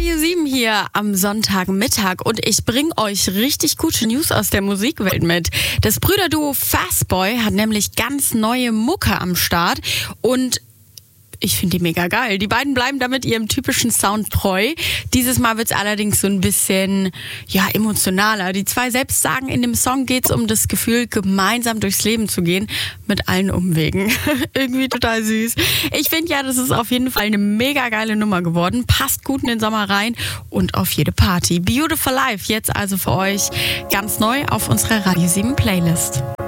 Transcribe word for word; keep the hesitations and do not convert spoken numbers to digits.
Radio sieben hier am Sonntagmittag und ich bringe euch richtig gute News aus der Musikwelt mit. Das Brüderduo Fastboy hat nämlich ganz neue Mucke am Start und ich finde die mega geil. Die beiden bleiben damit ihrem typischen Sound treu. Dieses Mal wird es allerdings so ein bisschen ja, emotionaler. Die zwei selbst sagen, in dem Song geht es um das Gefühl, gemeinsam durchs Leben zu gehen, mit allen Umwegen. Irgendwie total süß. Ich finde ja, das ist auf jeden Fall eine mega geile Nummer geworden. Passt gut in den Sommer rein und auf jede Party. Beautiful Life, jetzt also für euch ganz neu auf unserer Radio sieben Playlist.